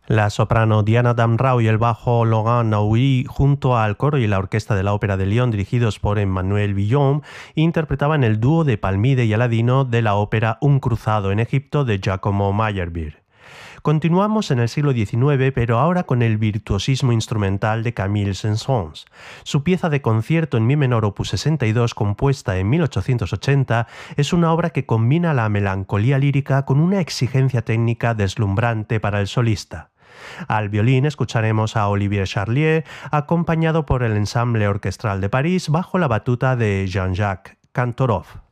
La soprano Diana Damrau y el bajo Laurent Naoui, junto al coro y la orquesta de la Ópera de Lyon, dirigidos por Emmanuel Villon, interpretaban el dúo de Palmide y Aladino de la ópera Un cruzado en Egipto de Giacomo Meyerbeer. Continuamos en el siglo XIX, pero ahora con el virtuosismo instrumental de Camille Saint-Saëns. Su pieza de concierto en mi menor opus 62, compuesta en 1880, es una obra que combina la melancolía lírica con una exigencia técnica deslumbrante para el solista. Al violín escucharemos a Olivier Charlier, acompañado por el Ensemble Orquestral de París bajo la batuta de Jean-Jacques Cantorov.